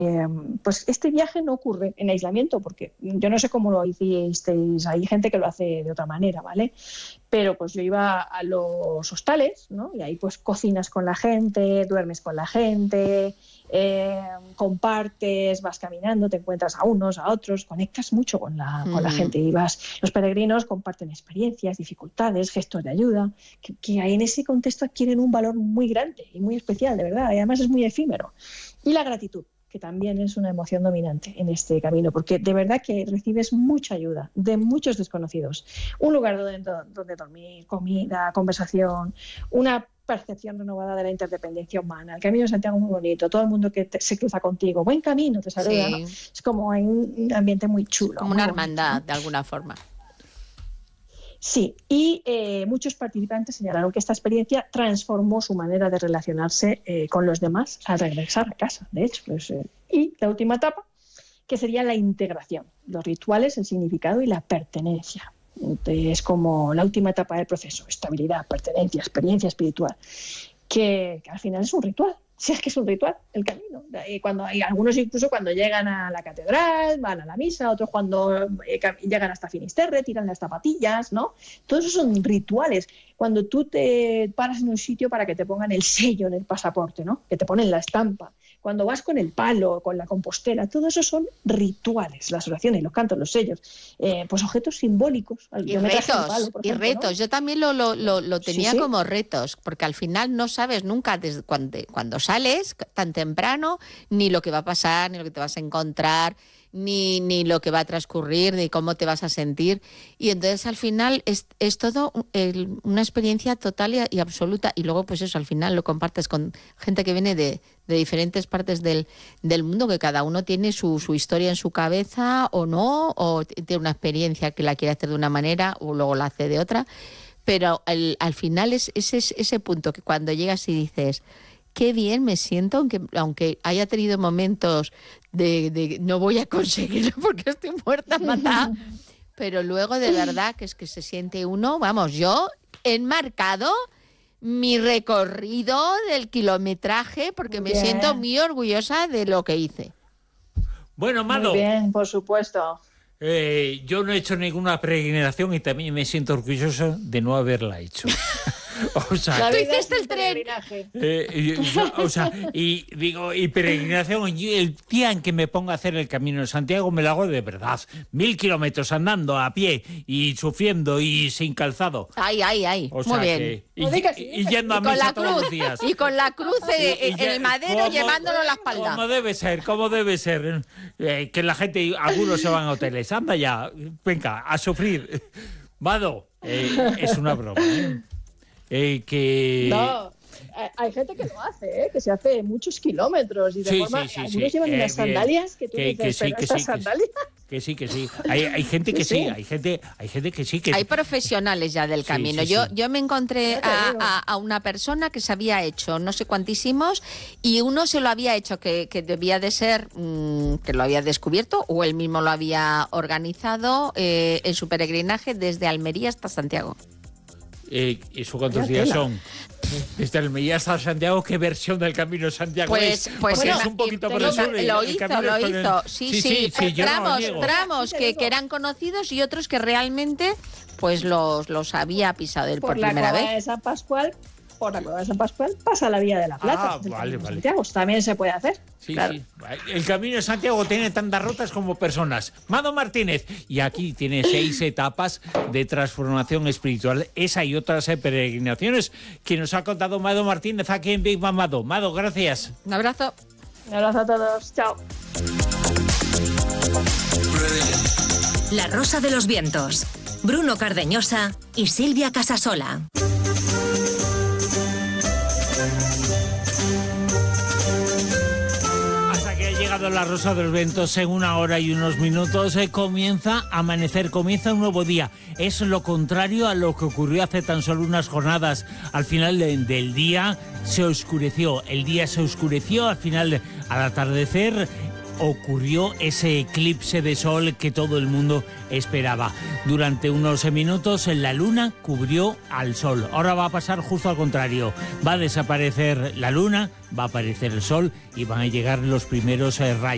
pues este viaje no ocurre en aislamiento, porque yo no sé cómo lo hicisteis, hay gente que lo hace de otra manera, ¿vale? Pero pues yo iba a los hostales, ¿no? Y ahí pues cocinas con la gente, duermes con la gente, compartes, vas caminando, te encuentras a unos, a otros, conectas mucho con la gente. Y los peregrinos comparten experiencias, dificultades, gestos de ayuda, que ahí en ese contexto adquieren un valor muy grande y muy especial, de verdad, y además es muy efímero. Y la gratitud, que también es una emoción dominante en este camino, porque de verdad que recibes mucha ayuda de muchos desconocidos. Un lugar donde dormir, comida, conversación, una percepción renovada de la interdependencia humana. El Camino de Santiago es muy bonito, todo el mundo que se cruza contigo, buen camino, te saluda, ¿no? Es como un ambiente muy chulo. Como una hermandad, bonito, ¿no? De alguna forma. Sí, y muchos participantes señalaron que esta experiencia transformó su manera de relacionarse con los demás al regresar a casa, de hecho. Pues, y la última etapa, que sería la integración, los rituales, el significado y la pertenencia. Es como la última etapa del proceso, estabilidad, pertenencia, experiencia espiritual, que al final es un ritual. Si es que es un ritual, el camino. Y algunos incluso cuando llegan a la catedral, van a la misa, otros cuando llegan hasta Finisterre, tiran las zapatillas, ¿no? Todos esos son rituales. Cuando tú te paras en un sitio para que te pongan el sello en el pasaporte, ¿no? Que te ponen la estampa. Cuando vas con el palo, con la compostera, todo eso son rituales, las oraciones, los cantos, los sellos, pues objetos simbólicos. Y retos, ¿no? Yo también lo tenía como retos, porque al final no sabes nunca desde cuando sales tan temprano ni lo que va a pasar, ni lo que te vas a encontrar, ni lo que va a transcurrir, ni cómo te vas a sentir. Y entonces al final es todo una experiencia total y absoluta. Y luego pues eso, al final lo compartes con gente que viene de diferentes partes del mundo, que cada uno tiene su historia en su cabeza o no, o tiene una experiencia que la quiere hacer de una manera o luego la hace de otra. Pero al final es ese punto que cuando llegas y dices... Qué bien me siento, aunque haya tenido momentos de no voy a conseguirlo porque estoy muerta, matada, pero luego de verdad que es que se siente uno, vamos, yo he enmarcado mi recorrido del kilometraje porque me siento muy orgullosa de lo que hice. Bueno, Mado. Muy bien, por supuesto. Yo no he hecho ninguna peregrinación y también me siento orgulloso de no haberla hecho. O sea, tú hiciste el tren. Y peregrinación, el día en que me ponga a hacer el Camino de Santiago me lo hago de verdad. 1000 kilómetros andando a pie y sufriendo y sin calzado. Ay. O muy sea bien. Y yendo a misa todos los días. Y con la cruz en el madero llevándolo a la espalda. Como debe ser. Que la gente, algunos se van a hoteles. Anda ya, venga, a sufrir. Mado, es una broma, No, hay gente que lo hace, que se hace muchos kilómetros y de forma... Algunos llevan unas sandalias que tú dices, pero estas sandalias... Que sí. Hay gente que sí, hay gente que sí. Hay profesionales ya del camino. Yo me encontré a una persona que se había hecho no sé cuantísimos y uno se lo había hecho que debía de ser que lo había descubierto o él mismo lo había organizado en su peregrinaje desde Almería hasta Santiago. ¿Eso cuántos días son? Desde Almería hasta Santiago, ¿qué versión del Camino de Santiago es? Pues bueno, es un poquito por el sur. Lo hizo. Sí. Tramos que eran conocidos y otros que realmente pues los había pisado él por primera vez. De San Pascual, por la Cueva de San Pascual pasa la Vía de la Plata. Vale. Santiago también se puede hacer. Sí, claro. Sí. El Camino de Santiago tiene tantas rutas como personas. Mado Martínez. Y aquí tiene 6 etapas de transformación espiritual. Esa y otras peregrinaciones que nos ha contado Mado Martínez aquí en Big Mamado. Mado, gracias. Un abrazo. Un abrazo a todos. Chao. La Rosa de los Vientos. Bruno Cardeñosa y Silvia Casasola. La Rosa de los Vientos en 1 hora y unos minutos comienza a amanecer, comienza un nuevo día. Es lo contrario a lo que ocurrió hace tan solo unas jornadas. Al final del día se oscureció, el día se oscureció, al final, al atardecer, ocurrió ese eclipse de sol que todo el mundo esperaba. Durante unos minutos la luna cubrió al sol. Ahora va a pasar justo al contrario. Va a desaparecer la luna, va a aparecer el sol y van a llegar los primeros rayos.